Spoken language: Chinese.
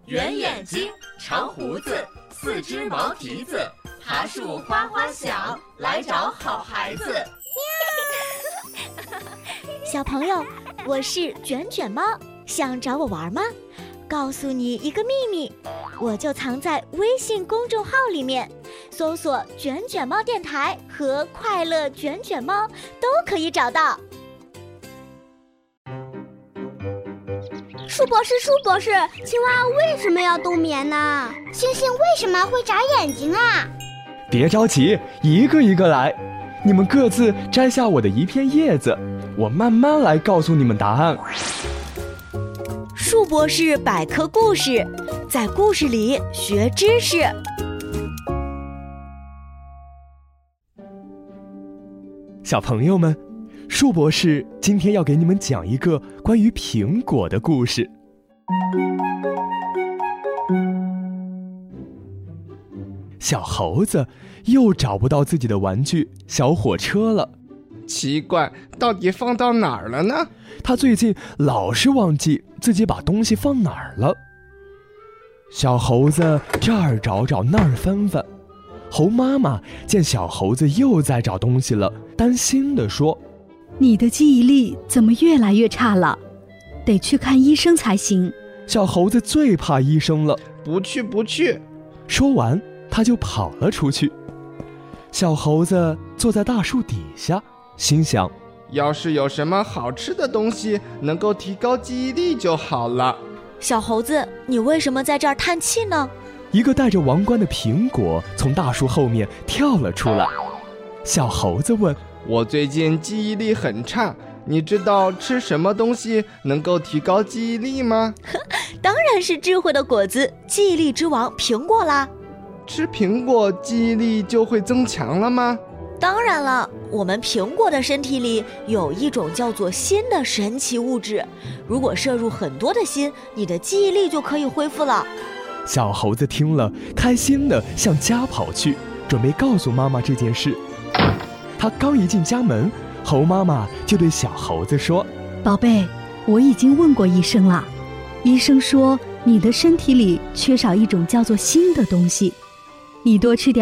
圆眼睛，长胡子，四只毛蹄子，爬树哗哗响，来找好孩子。 小朋友，我是卷卷猫，想找我玩吗？告诉你一个秘密，我就藏在微信公众号里面，搜索卷卷猫电台和快乐卷卷猫都可以找到。 树博士，青蛙为什么要冬眠呢？ 星星为什么会眨眼睛啊？ 别着急，一个一个来，你们各自摘下我的一片叶子，我慢慢来告诉你们答案。 树博士百科故事，在故事里学知识。 小朋友们，树博士今天要给你们讲一个关于苹果的故事。小猴子又找不到自己的玩具小火车了， 奇怪，到底放到哪儿了呢？ 他最近老是忘记自己把东西放哪儿了。小猴子这儿找找那儿翻翻，猴妈妈见小猴子又在找东西了，担心地说： 你的记忆力怎么越来越差了？得去看医生才行。 小猴子最怕医生了， 不去。 说完他就跑了出去。小猴子坐在大树底下，心想， 要是有什么好吃的东西能够提高记忆力就好了。 小猴子，你为什么在这儿叹气呢？ 一个戴着王冠的苹果从大树后面跳了出来。小猴子问： 我最近记忆力很差，你知道吃什么东西能够提高记忆力吗？ 当然是智慧的果子，记忆力之王苹果啦。 吃苹果记忆力就会增强了吗？ 当然了，我们苹果的身体里有一种叫做锌的神奇物质，如果摄入很多的锌，你的记忆力就可以恢复了。 小猴子听了，开心地向家跑去，准备告诉妈妈这件事。他刚一进家门，猴妈妈就对小猴子说： 宝贝，我已经问过医生了，医生说你的身体里缺少一种叫做锌的东西，你多吃点